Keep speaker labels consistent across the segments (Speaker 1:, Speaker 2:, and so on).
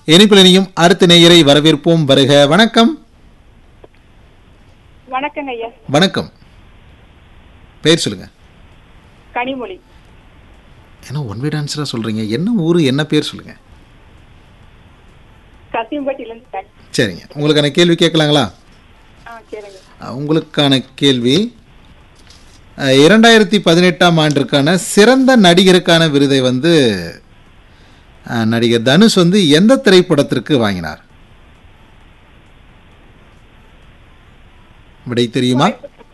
Speaker 1: இனிப்பிலனையும் அடுத்த நேயரை வரவேற்போம். வருக. வணக்கம்.
Speaker 2: வணக்கங்க ஐயா.
Speaker 1: வணக்கம். பேர் சொல்லுங்க.
Speaker 2: கனிமொழி.
Speaker 1: என்ன ஒன் வேர்ட் ஆன்சரா சொல்றீங்க? என்ன ஊரு, என்ன பேர் சொல்லுங்க.
Speaker 2: கசிம்பட்டியிலிருந்து.
Speaker 1: சரிங்க, உங்களுக்கான கேள்வி கேட்கலாங்களா?
Speaker 2: கேளுங்க.
Speaker 1: உங்களுக்கான கேள்வி 2018ஆம் ஆண்டிற்கான சிறந்த நடிகருக்கான விருதை நடிகர் தனுஷ் எந்த திரைப்படத்திற்கு வாங்கினார்? விடை தெரியுமா?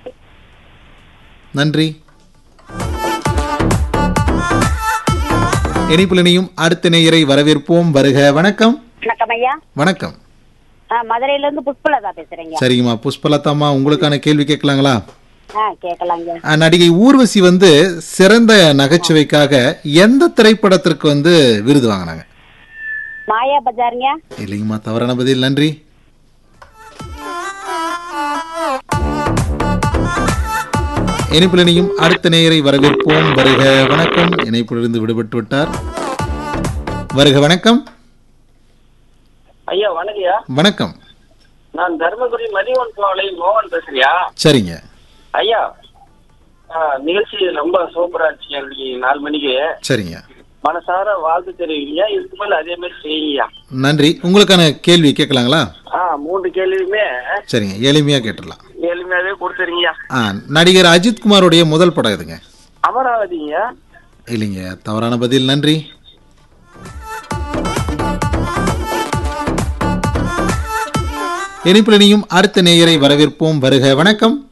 Speaker 1: நன்றி. இனிப்புலனையும் அடுத்த நேயரை வரவேற்போம். வருக. வணக்கம்.
Speaker 3: வணக்கம் ஐயா.
Speaker 1: வணக்கம்.
Speaker 3: மதுரையில இருந்து புஷ்பலதா பேசுறேங்க.
Speaker 1: சரிங்கம்மா, புஷ்பலதாம்மா, உங்களுக்கான கேள்வி கேட்கலாங்களா?
Speaker 3: கேட்கலாங்க.
Speaker 1: நடிகை ஊர்வசி சிறந்த நகைச்சுவைக்காக எந்த திரைப்படத்திற்கு விருது வாங்கினாங்க?
Speaker 3: மாயா பஜாருங்க.
Speaker 1: இல்லைங்கம்மா, தவறான பதில். நன்றி. இணைப்பிலனையும் அடுத்த நேயரை வரவேற்போம். வருக. வணக்கம். இணைப்பிலிருந்து விடுபட்டு விட்டார். வருக. வணக்கம்.
Speaker 4: ஐயா வணக்கம்யா.
Speaker 1: வணக்கம்.
Speaker 4: நான் தர்மபுரி மதிவன் பாவலை மோகன் பேசுறியா?
Speaker 1: சரிங்க
Speaker 4: ஐயா. நிகழ்ச்சி ரொம்ப சூப்பரா இருந்துச்சு. அன்னைக்கு 4 மணிக்கு.
Speaker 1: சரிங்க,
Speaker 4: மனசார வாழ்த்து தெரிவிங்க. இதுக்கு மேல அதே மாதிரி செய்யுங்கய்யா.
Speaker 1: நன்றி. உங்களுக்கான கேள்வி கேட்கலாங்களா?
Speaker 4: 3 கேள்வியுமே
Speaker 1: சரிங்க, எளிமையா கேட்டுடலாம்.
Speaker 4: எளிமையாவே கொடுத்துருங்கய்யா.
Speaker 1: நடிகர் அஜித் குமாரோடைய முதல் படம் எதுங்க?
Speaker 4: அமராவதிங்க.
Speaker 1: இல்லைங்க, தவறான பதில். நன்றி. இனிப்பிலனையும் அடுத்த நேயரை வரவேற்போம். வருக. வணக்கம்.